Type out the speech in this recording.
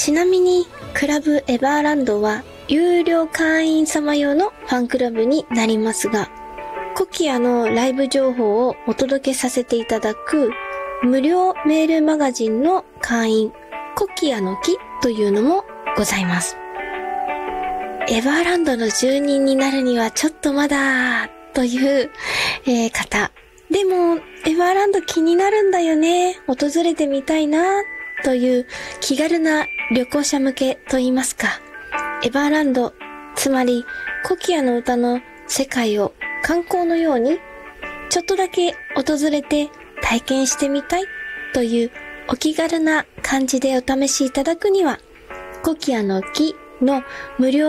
ちなみにクラブエバーランドは有料会員様用のファンクラブになりますが、コキアのライブ情報をお届けさせていただく無料メールマガジンの会員、コキアの木というのもございます。エバーランドの住人になるにはちょっとまだという、方。でもエバーランド気になるんだよね。訪れてみたいなという気軽な旅行者向けといいますか。エバーランド、つまりコキアの歌の世界を観光のようにちょっとだけ訪れて体験してみたいというお気軽な感じでお試しいただくには、コキアの木の無料